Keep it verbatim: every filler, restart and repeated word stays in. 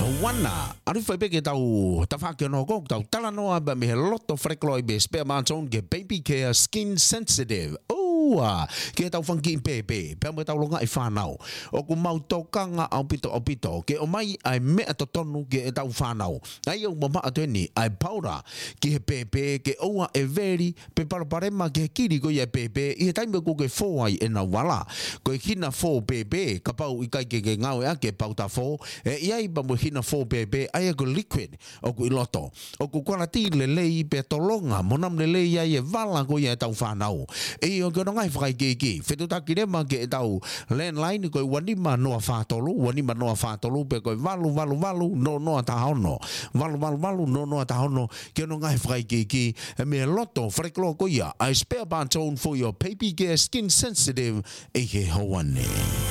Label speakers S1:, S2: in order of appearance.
S1: Wana, ari fai peke tau tawhake no ko tau tala noa ba me he loto frekloi be spare manton ge baby care skin sensitive. Ua, ke tau whanki in pepe, pea mo tau longa i whanau. O ku mau tokanga au pito au pito, ke o mai ai mea to tonu ke e tau whanau. Ai au mama atueni, ai paura, ke he pepe, ke oua e veri, pe paraparema ke he kiri ko i e pepe, i he taime ko ke fō ai e na wala. Ko e hina fō pepe, ka pau i kai ke ke ngau ea ke pau ta fō, e iai ba mo hina fō pepe, ai e ko liquid, o ku iloto. O ku kwarati le lei pe tolonga, monam le lei ai e vala ko i e tau whanau. E o ke ngai whakai ke ki. Whetu taki rema ke e tau landline koe wanima noa whātolu, wanima noa whātolu, pe koe walu, walu, walu, no noa tahono. Walu, walu, walu, no noa tahono. Ke no ngai whakai ke ki. E me loto, wharekloa ko ia. I spare bar tone for your baby care skin sensitive. E he hoane.